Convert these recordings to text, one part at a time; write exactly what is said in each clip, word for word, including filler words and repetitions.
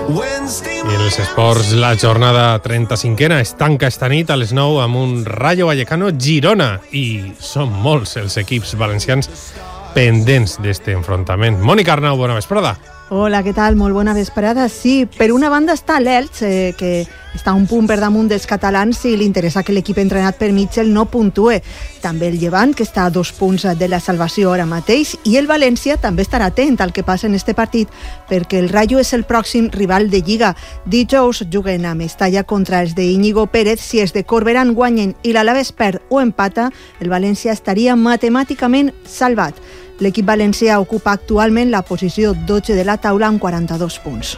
I en els esports, la jornada trenta-cinquena es tanca esta nit a les nou amb un Rayo Vallecano Girona. I són molts els equips valencians pendents d'este enfrontament. Mònica Arnau, bona vesprada. Hola, què tal? Molt bona vesprada. Sí, per una banda està l'Elx, eh, que està un punt per damunt dels catalans i li interessa que l'equip entrenat per Mitchell no puntue. També el Llevant, que està a dos punts de la salvació ara mateix, i el València també estarà atent al que passa en este partit, perquè el Rayo és el pròxim rival de Lliga. Dijous juguen a Mestalla contra els de Íñigo Pérez. Si els de Corberán guanyen i l'Alaves perd o empata, el València estaria matemàticament salvat. L'equip valencià ocupa actualment la posició dotze de la taula amb quaranta-dos punts.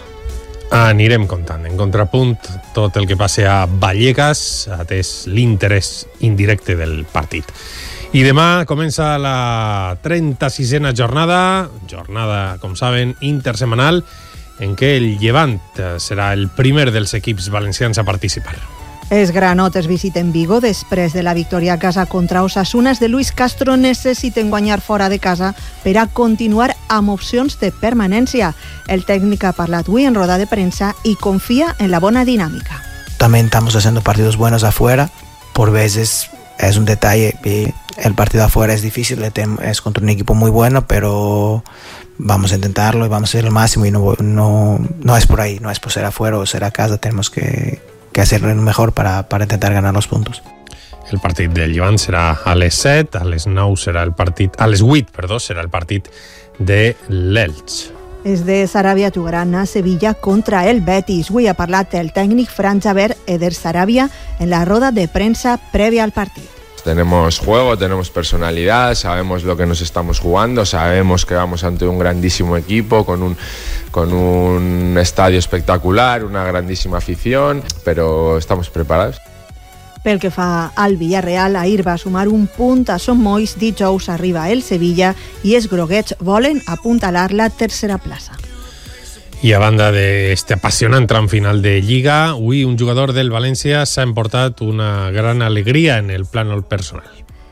Anirem comptant en contrapunt tot el que passe a Vallecas, atès l'interès indirecte del partit. I demà comença la trenta-sisena jornada, jornada, com saben, intersemanal, en què el Llevant serà el primer dels equips valencians a participar. Els granotes visiten Vigo després de la victòria a casa contra Osasuna. Els de Luis Castro necessiten guanyar fora de casa per a continuar amb opcions de permanència. El tècnic ha parlat avui en roda de premsa y confía en la buena dinámica. También estamos haciendo partidos buenos afuera. Por veces es un detalle. El partido afuera es difícil, es contra un equipo muy bueno, pero vamos a intentarlo y vamos a hacer el máximo. Y no, no, no es por ahí, no es por ser afuera o ser a casa. Tenemos que... que hacerlo mejor para, para intentar ganar los puntos. El partit del Llevant serà a les set, a les nou serà el partit, a les vuit, perdó, serà el partit de l'Elx. Els de Sarabia jugaran a Sevilla contra el Betis. Avui ha parlat el tècnic Fran Javer Eder Sarabia en la roda de prensa previa al partit. Tenemos juego, tenemos personalidad, sabemos lo que nos estamos jugando, sabemos que vamos ante un grandísimo equipo con un, con un estadio espectacular, una grandísima afición, pero estamos preparados. Pel que fa al Villarreal, ahir va sumar un punt a Son Moix. Dijous arriba el Sevilla i els groguets volen apuntalar la tercera plaça. I a banda d'este apassionant tram final de Lliga, avui un jugador del València s'ha emportat una gran alegria en el plànol personal.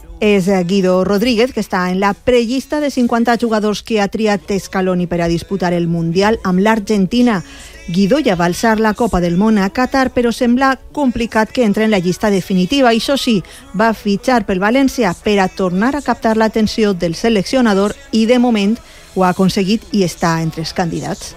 És Guido Rodríguez, que està en la prellista de cinquanta jugadors que ha triat Scaloni per a disputar el Mundial amb l'Argentina. Guido ja va alçar la Copa del Món a Qatar, però sembla complicat que entre en la llista definitiva. I això sí, va fitxar pel València per a tornar a captar l'atenció del seleccionador i de moment ho ha aconseguit i està entre els candidats.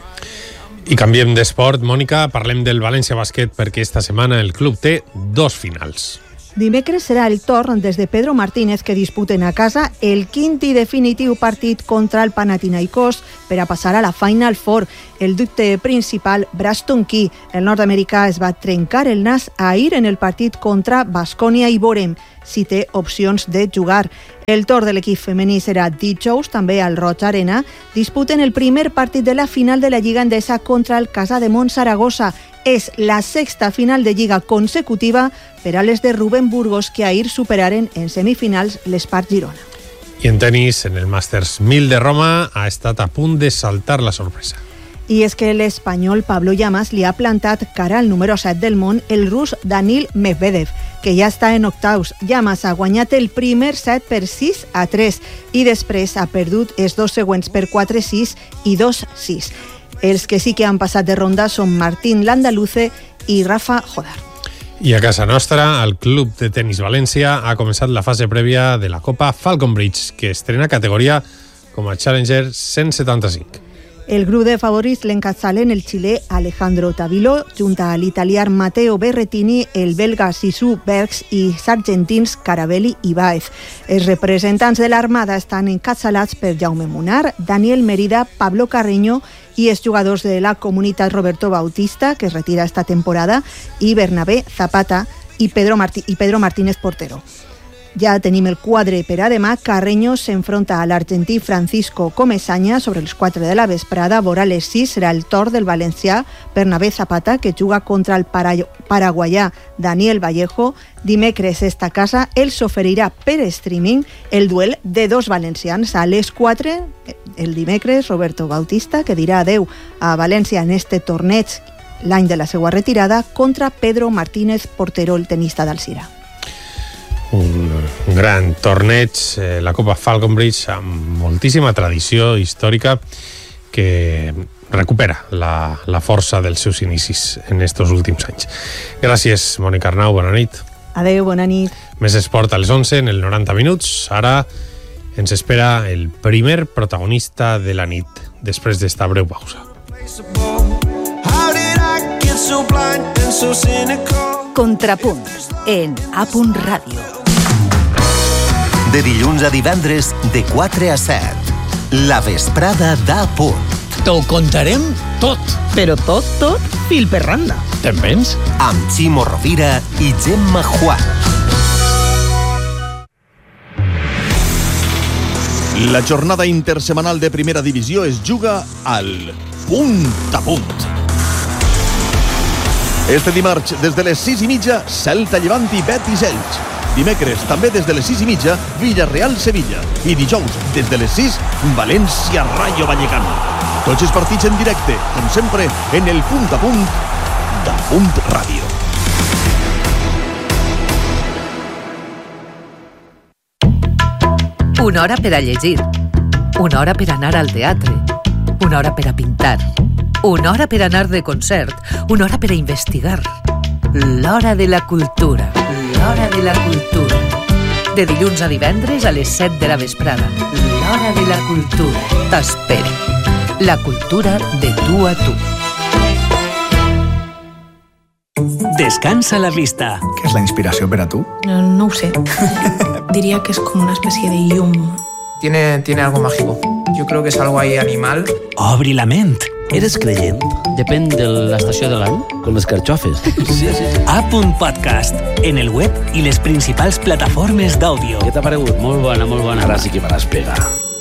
I canviem d'esport, Mònica, parlem del València Bàsquet perquè esta setmana el club té dos finals. Dimecres serà el torn des de Pedro Martínez, que disputen a casa el quint i definitiu partit contra el Panathinaikos per a passar a la Final Four. El dubte principal, Braston Key, el nord-americà, es va trencar el nas ahir en el partit contra Baskonia i veurem si té opcions de jugar. El torn de l'equip femení serà dijous, també al Roig Arena. Disputen el primer partit de la final de la Lliga Endesa contra el Casademont Saragossa. És la sexta final de Lliga consecutiva per a les de Rubén Burgos, que ahir superaren en semifinals l'Espart Girona. I en tenis, en el Masters mil de Roma, ha estat a punt de saltar la sorpresa. I és que l'espanyol Pablo Llamas li ha plantat cara al número set del món, el rus Danil Medvedev, que ja està en octaus. Llamas ha guanyat el primer set per sis a tres i després ha perdut els dos següents per quatre sis i dos sis. Els que sí que han passat de ronda són Martín Landaluce i Rafa Jodar. I a casa nostra, el Club de Tenis València ha començat la fase prèvia de la Copa Falconbridge, que estrena categoria com a Challenger cent setanta-cinc. El grup de favorits l'encapçalen el xilè Alejandro Tavilo, junt a l'italià Matteo Berrettini, el belga Sisu Bergs i sargentins Carabelli i Baez. Els representants de l'Armada estan encapçalats per Jaume Munar, Daniel Merida, Pablo Carreño i els jugadors de la comunitat Roberto Bautista, que es retira esta temporada, i Bernabé Zapata i Pedro, Martí- i Pedro Martínez Portero. Ja tenim el quadre per a demà. Carreño s'enfronta a l'argentí Francisco Comesaña sobre els quatre de la vesprada. Vora les sis serà el torn del valencià Bernabé Zapata, que juga contra el para- paraguaià Daniel Vallejo. Dimecres esta casa el s'oferirà per streaming el duel de dos valencians a les quatre. El dimecres Roberto Bautista, que dirà adeu a València en este torneig l'any de la seva retirada, contra Pedro Martínez Portero, el tenista d'Alzira. Un gran torneig, eh, la Copa Falconbridge, amb moltíssima tradició històrica, que recupera la, la força dels seus inicis en estos últims anys. Gràcies, Mònica Arnau, bona nit. Adeu, bona nit. Més esport a les onze, en el noranta minuts. Ara ens espera el primer protagonista de la nit, després d'esta breu pausa. Contrapunt, en A Punt Ràdio. De dilluns a divendres, de quatre a set. La vesprada d'A Punt. T'ho contarem tot. Però tot, tot, fil per randa. Te'n vens? Amb Ximo Rovira i Gemma Juan. La jornada intersemanal de primera divisió es juga al punt a punt. Este dimarts, des de les sis i mitja, Celta Llevant i Betis Elx. Dimecres, també des de les sis i mitja, Villarreal-Sevilla. I dijous, des de les sis, València-Rayo Vallecano. Tots els partits en directe, com sempre, en el punt a punt d'A Punt Ràdio. Una hora per a llegir, una hora per anar al teatre, una hora per a pintar, una hora per anar de concert, una hora per a investigar. L'hora de la cultura, l'hora de la cultura. De dilluns a divendres a les set de la vesprada. L'hora de la cultura. T'espera. La cultura de tu a tu. Descansa la vista. ¿Qué es la inspiración para tú? No, no ho sé. Diría que es como una especie de yum. Tiene, tiene algo mágico. Yo creo que es algo ahí animal. Obri la ment. Eres creient? Depèn de l'estació de l'any. Com les carxofes. Sí, sí. A Punt Podcast, en el web i les principals plataformes d'àudio. Què t'ha paregut? Molt bona, molt bona. Ara sí que me l'has pegat.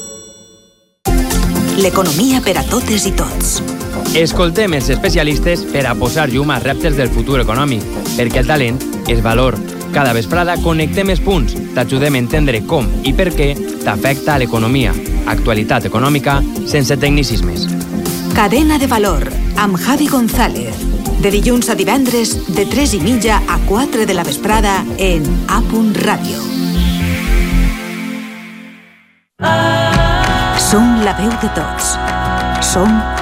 L'economia per a totes i tots. Escoltem els especialistes per a posar llum als reptes del futur econòmic, perquè el talent és valor. Cada vesprada connectem els punts, t'ajudem a entendre com i per què t'afecta a l'economia. Actualitat econòmica sense tecnicismes. Cadena de valor, amb Javi González. De dilluns a divendres, de tres i mitja a quatre de la vesprada, en A Punt Ràdio. Som la veu de tots. Som